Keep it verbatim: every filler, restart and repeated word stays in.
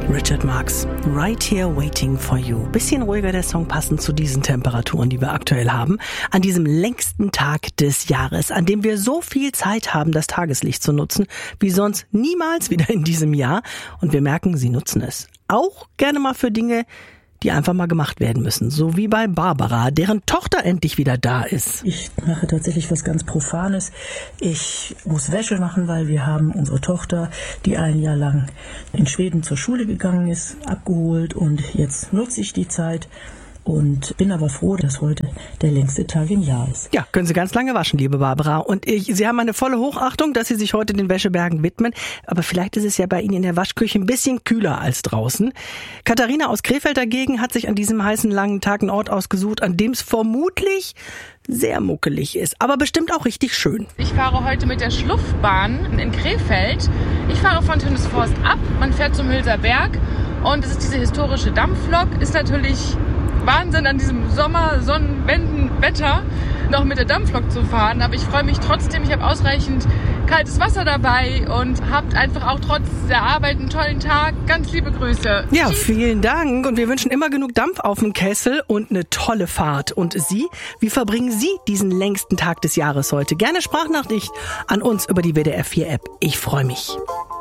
Richard Marx, Right Here Waiting for You. Bisschen ruhiger der Song, passend zu diesen Temperaturen, die wir aktuell haben. An diesem längsten Tag des Jahres, an dem wir so viel Zeit haben, das Tageslicht zu nutzen, wie sonst niemals wieder in diesem Jahr. Und wir merken, sie nutzen es. Auch gerne mal für Dinge, die einfach mal gemacht werden müssen. So wie bei Barbara, deren Tochter endlich wieder da ist. Ich mache tatsächlich was ganz Profanes. Ich muss Wäsche machen, weil wir haben unsere Tochter, die ein Jahr lang in Schweden zur Schule gegangen ist, abgeholt. Und jetzt nutze ich die Zeit und bin aber froh, dass heute der längste Tag im Jahr ist. Ja, können Sie ganz lange waschen, liebe Barbara. Und ich, Sie haben eine volle Hochachtung, dass Sie sich heute den Wäschebergen widmen. Aber vielleicht ist es ja bei Ihnen in der Waschküche ein bisschen kühler als draußen. Katharina aus Krefeld dagegen hat sich an diesem heißen langen Tag einen Ort ausgesucht, an dem es vermutlich sehr muckelig ist, aber bestimmt auch richtig schön. Ich fahre heute mit der Schluffbahn in Krefeld. Ich fahre von Tönisforst ab, man fährt zum Hülser Berg und es ist diese historische Dampflok. Ist natürlich Wahnsinn, an diesem Sommer, Sonnenwenden, Wetter noch mit der Dampflok zu fahren. Aber ich freue mich trotzdem, ich habe ausreichend kaltes Wasser dabei und habt einfach auch trotz der Arbeit einen tollen Tag. Ganz liebe Grüße. Ja, vielen Dank und wir wünschen immer genug Dampf auf dem Kessel und eine tolle Fahrt. Und Sie, wie verbringen Sie diesen längsten Tag des Jahres heute? Gerne Sprachnachricht an uns über die W D R vier App. Ich freue mich.